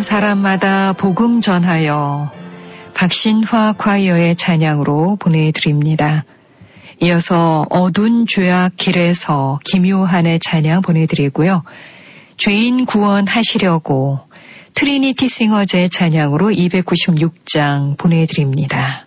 사람마다 복음 전하여 박신화 콰이어의 찬양으로 보내드립니다. 이어서 어두운 죄악 길에서 김요한의 찬양 보내드리고요. 죄인 구원하시려고 트리니티 싱어즈의 찬양으로 296장 보내드립니다.